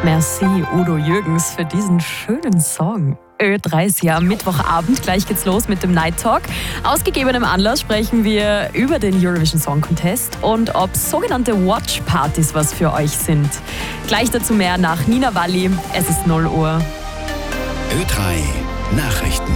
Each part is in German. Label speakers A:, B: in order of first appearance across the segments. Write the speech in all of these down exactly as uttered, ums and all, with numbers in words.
A: Merci Udo Jürgens für diesen schönen Song. Ö drei ist ja am Mittwochabend. Gleich geht's los mit dem Night Talk. Aus gegebenem Anlass sprechen wir über den Eurovision Song Contest und ob sogenannte Watch-Partys was für euch sind. Gleich dazu mehr nach Nina Walli. Es ist null Uhr.
B: Ö drei Nachrichten.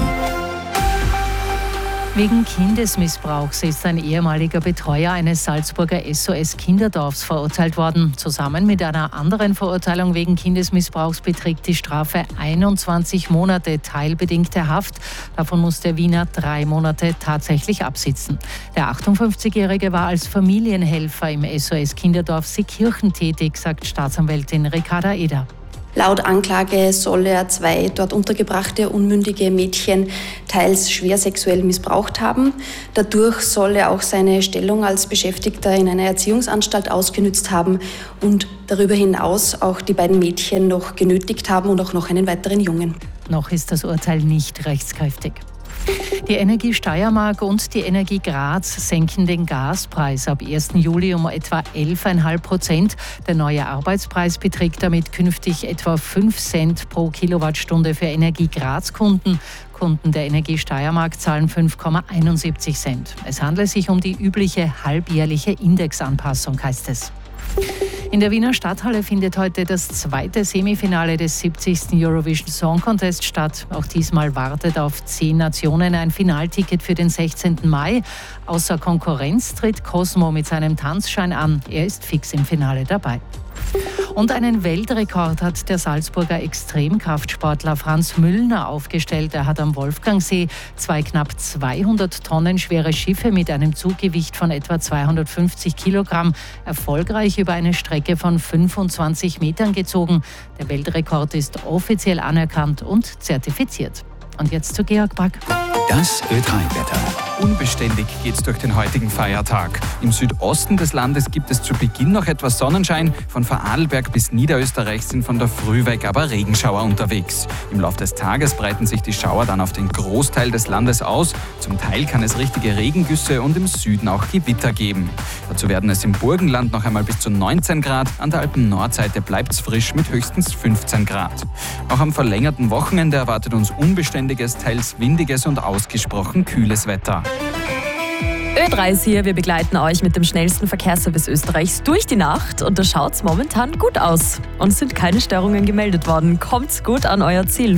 C: Wegen Kindesmissbrauchs ist ein ehemaliger Betreuer eines Salzburger S O S-Kinderdorfs verurteilt worden. Zusammen mit einer anderen Verurteilung wegen Kindesmissbrauchs beträgt die Strafe einundzwanzig Monate teilbedingte Haft. Davon muss der Wiener drei Monate tatsächlich absitzen. Der achtundfünfzigjährige war als Familienhelfer im S O S-Kinderdorf Seekirchen tätig, sagt Staatsanwältin Ricarda Eder.
D: Laut Anklage soll er zwei dort untergebrachte unmündige Mädchen teils schwer sexuell missbraucht haben. Dadurch soll er auch seine Stellung als Beschäftigter in einer Erziehungsanstalt ausgenützt haben und darüber hinaus auch die beiden Mädchen noch genötigt haben und auch noch einen weiteren Jungen.
C: Noch ist das Urteil nicht rechtskräftig. Die Energie Steiermark und die Energie Graz senken den Gaspreis ab ersten Juli um etwa elf Komma fünf Prozent. Der neue Arbeitspreis beträgt damit künftig etwa fünf Cent pro Kilowattstunde für Energie Graz-Kunden. Kunden der Energie Steiermark zahlen fünf Komma einundsiebzig Cent. Es handelt sich um die übliche halbjährliche Indexanpassung, heißt es. In der Wiener Stadthalle findet heute das zweite Semifinale des siebzigsten Eurovision Song Contest statt. Auch diesmal wartet auf zehn Nationen ein Finalticket für den sechzehnten Mai. Außer Konkurrenz tritt Cosmo mit seinem Tanzschein an. Er ist fix im Finale dabei. Und einen Weltrekord hat der Salzburger Extremkraftsportler Franz Müllner aufgestellt. Er hat am Wolfgangsee zwei knapp zweihundert Tonnen schwere Schiffe mit einem Zuggewicht von etwa zweihundertfünfzig Kilogramm erfolgreich über eine Strecke von fünfundzwanzig Metern gezogen. Der Weltrekord ist offiziell anerkannt und zertifiziert. Und jetzt zu Georg Brack.
B: Das Ö drei Wetter.
E: Unbeständig geht's durch den heutigen Feiertag. Im Südosten des Landes gibt es zu Beginn noch etwas Sonnenschein. Von Vorarlberg bis Niederösterreich sind von der Früh weg aber Regenschauer unterwegs. Im Laufe des Tages breiten sich die Schauer dann auf den Großteil des Landes aus. Zum Teil kann es richtige Regengüsse und im Süden auch Gewitter geben. Dazu werden es im Burgenland noch einmal bis zu neunzehn Grad. An der Alpen-Nordseite bleibt's frisch mit höchstens fünfzehn Grad. Auch am verlängerten Wochenende erwartet uns unbeständiges, teils windiges und ausgesprochen kühles Wetter.
A: Ö drei ist hier, wir begleiten euch mit dem schnellsten Verkehrsservice Österreichs durch die Nacht und da schaut's momentan gut aus. Und es sind keine Störungen gemeldet worden. Kommt's gut an euer Ziel.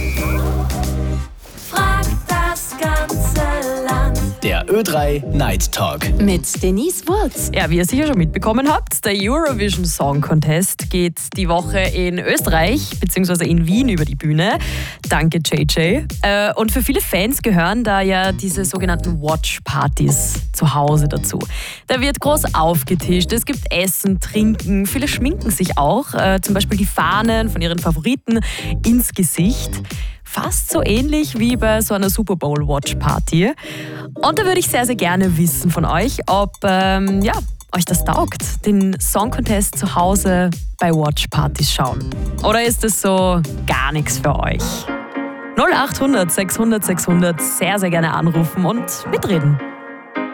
F: Frag das ganze Land.
B: Der Ö drei Night Talk.
A: Mit Denise Wurz. Ja, wie ihr sicher schon mitbekommen habt, der Eurovision Song Contest geht die Woche in Österreich bzw. in Wien über die Bühne. Danke, J J. Äh, und für viele Fans gehören da ja diese sogenannten Watch-Partys zu Hause dazu. Da wird groß aufgetischt, es gibt Essen, Trinken, viele schminken sich auch, äh, zum Beispiel die Fahnen von ihren Favoriten ins Gesicht. Fast so ähnlich wie bei so einer Super Bowl Watch Party. Und da würde ich sehr, sehr gerne wissen von euch, ob ähm, ja, euch das taugt, den Song Contest zu Hause bei Watch Partys schauen. Oder ist es so gar nichts für euch? null acht hundert sechshundert sechshundert sehr, sehr gerne anrufen und mitreden.